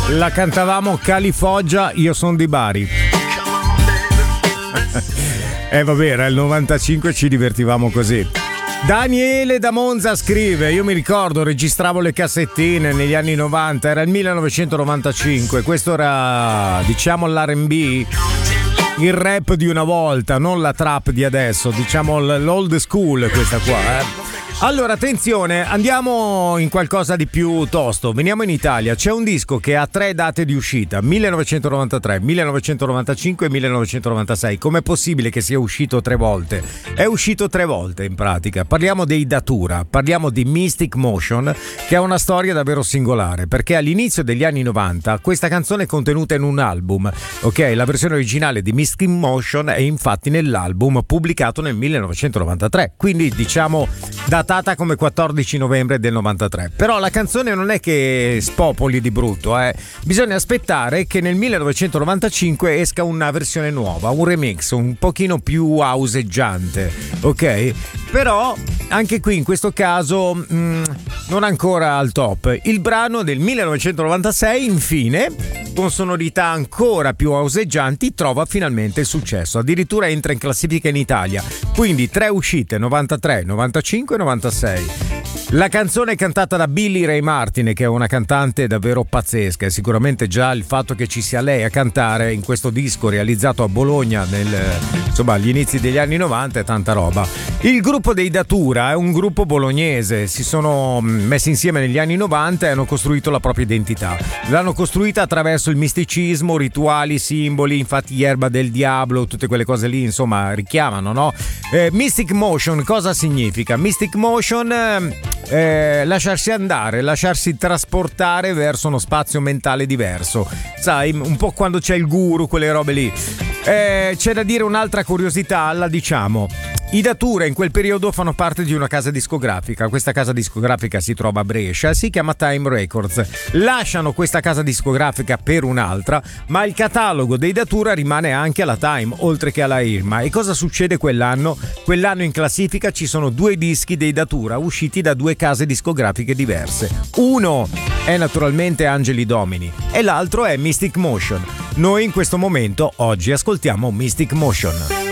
La cantavamo Califoggia, io sono di Bari. Vabbè, era il 95, ci divertivamo così. Daniele da Monza scrive: io mi ricordo, registravo le cassettine negli anni 90, era il 1995, questo era, diciamo, l'R&B, il rap di una volta, non la trap di adesso, diciamo l'old school questa qua. Allora, attenzione, andiamo in qualcosa di più tosto. Veniamo in Italia. C'è un disco che ha 3 date di uscita: 1993, 1995 e 1996. Com'è possibile che sia uscito 3 volte? È uscito 3 volte in pratica. Parliamo dei Datura, parliamo di Mystic Motion, che ha una storia davvero singolare, perché all'inizio degli anni 90 questa canzone è contenuta in un album. Ok, la versione originale di Mystic Motion è infatti nell'album pubblicato nel 1993, quindi diciamo datata come 14 novembre del 93. Però la canzone non è che spopoli di brutto, bisogna aspettare che nel 1995 esca una versione nuova, un remix un pochino più houseggiante, ok? Però anche qui in questo caso non ancora al top. Il brano del 1996 infine, con sonorità ancora più houseggianti, trova finalmente il successo, addirittura entra in classifica in Italia, quindi 3 uscite: 93, 95 e 96. La canzone è cantata da Billy Ray Martin, che è una cantante davvero pazzesca, e sicuramente già il fatto che ci sia lei a cantare in questo disco realizzato a Bologna agli inizi degli anni 90 è tanta roba. Il gruppo dei Datura è un gruppo bolognese, si sono messi insieme negli anni 90 e hanno costruito la propria identità. L'hanno costruita attraverso il misticismo, rituali, simboli, infatti Erba del Diablo, tutte quelle cose lì, insomma, richiamano, no? Mystic Motion cosa significa? Mystic Motion lasciarsi andare, lasciarsi trasportare verso uno spazio mentale diverso, sai, un po' quando c'è il guru, quelle robe lì. C'è da dire un'altra curiosità, la diciamo. I Datura in quel periodo fanno parte di una casa discografica. Questa casa discografica si trova a Brescia, si chiama Time Records. Lasciano questa casa discografica per un'altra, ma il catalogo dei Datura rimane anche alla Time, oltre che alla Irma. E cosa succede quell'anno? Quell'anno in classifica ci sono 2 dischi dei Datura usciti da 2 case discografiche diverse. Uno è naturalmente Angeli Domini e l'altro è Mystic Motion. Noi in questo momento oggi ascoltiamo Mystic Motion.